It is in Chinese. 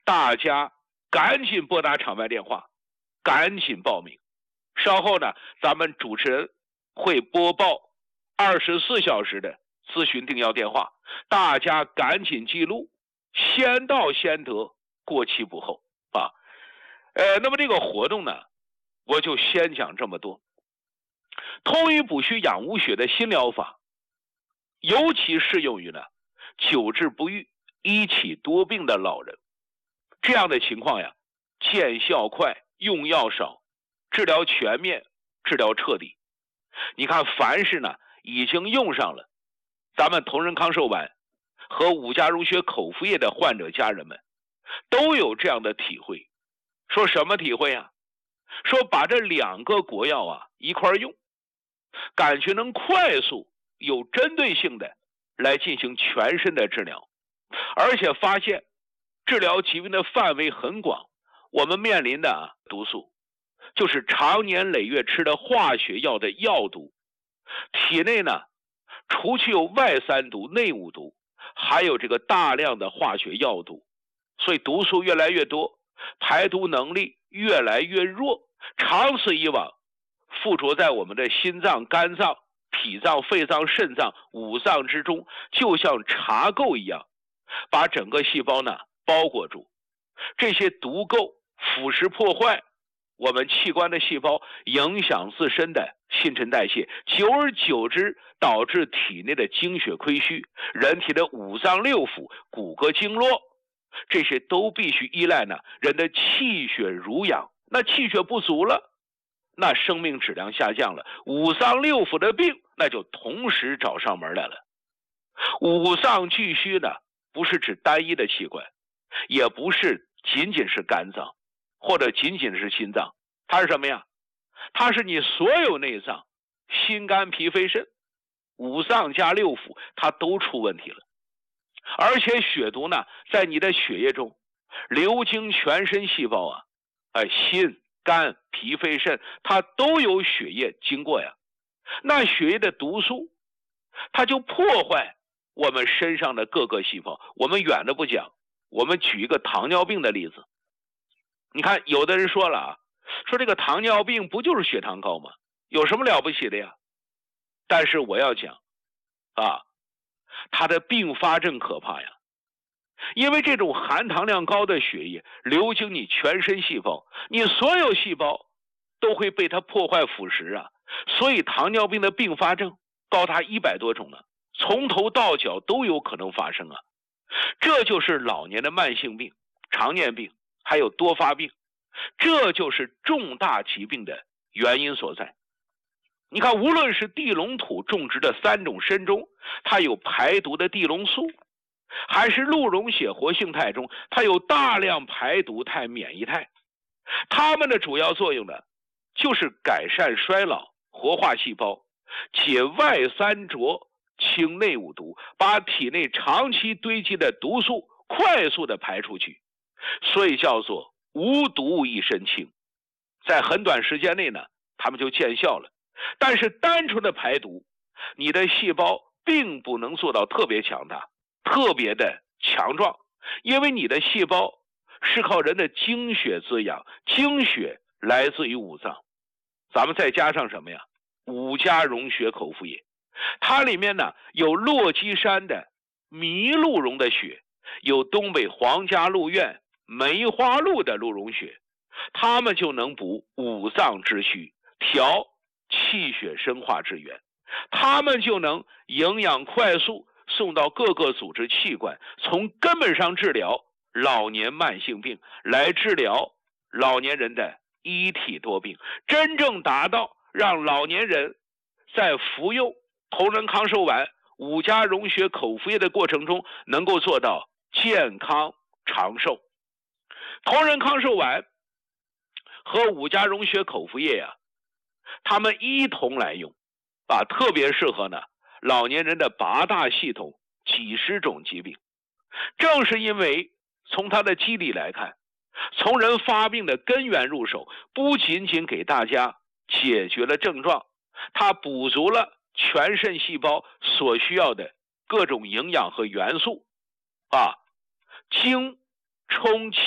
大家赶紧拨打场外电话，赶紧报名。稍后呢，咱们主持人会播报24小时的咨询订药电话，大家赶紧记录，先到先得，过期不候啊。那么这个活动呢，我就先讲这么多。通于补虚养无血的新疗法，尤其适用于呢久治不愈、一起多病的老人。这样的情况呀，见效快，用药少，治疗全面，治疗彻底。你看，凡是呢已经用上了咱们同仁康寿丸和5价溶血口服液的患者家人们，都有这样的体会。说什么体会啊？说把这2个国药啊一块用，感觉能快速有针对性的来进行全身的治疗，而且发现治疗疾病的范围很广。我们面临的毒素就是常年累月吃的化学药的药毒，体内呢除去有外3毒、内5毒，还有这个大量的化学药毒，所以毒素越来越多，排毒能力越来越弱，长此以往附着在我们的心脏、肝脏、脾脏、肺脏、肾脏5脏之中，就像茶垢一样，把整个细胞呢包裹住。这些毒垢腐蚀破坏我们器官的细胞，影响自身的新陈代谢，久而久之导致体内的精血亏虚，人体的5脏6腑、骨骼经络，这些都必须依赖呢人的气血濡养。那气血不足了，那生命质量下降了，5脏6腑的病那就同时找上门来了。5脏俱虚呢，不是指单一的器官，也不是仅仅是肝脏或者仅仅是心脏，它是什么呀？它是你所有内脏，心肝脾肺肾5脏加6腑，它都出问题了。而且血毒呢在你的血液中流经全身细胞啊，心肝脾肺肾它都有血液经过呀。那血液的毒素它就破坏我们身上的各个细胞。我们远的不讲，我们举一个糖尿病的例子。你看有的人说了啊，说这个糖尿病不就是血糖高吗？有什么了不起的呀？但是我要讲啊，它的并发症可怕呀。因为这种含糖量高的血液流经你全身细胞，你所有细胞都会被它破坏腐蚀啊。所以糖尿病的并发症高达100多种呢，从头到脚都有可能发生啊。这就是老年的慢性病、常年病还有多发病，这就是重大疾病的原因所在。你看，无论是地龙土种植的3种参中，它有排毒的地龙素，还是鹿茸血活性肽中，它有大量排毒肽、免疫肽，它们的主要作用呢，就是改善衰老、活化细胞，解外3浊、清内5毒，把体内长期堆积的毒素快速的排出去，所以叫做无毒一身轻。在很短时间内呢，它们就见效了。但是单纯的排毒，你的细胞并不能做到特别强大、特别的强壮，因为你的细胞是靠人的精血滋养，精血来自于5脏。咱们再加上什么呀？5价溶血口服液，它里面呢有洛基山的麋鹿茸的血，有东北皇家鹿苑梅花鹿的鹿茸血，它们就能补5脏之虚，调气血生化之源，它们就能营养快速送到各个组织器官，从根本上治疗老年慢性病，来治疗老年人的一体多病，真正达到让老年人在服用同仁康寿丸、5价溶血口服液的过程中，能够做到健康长寿。同仁康寿丸和5价溶血口服液呀，他们一同来用啊，特别适合呢老年人的8大系统几十种疾病。正是因为从它的机理来看，从人发病的根源入手，不仅仅给大家解决了症状，它补足了全身细胞所需要的各种营养和元素啊，精充气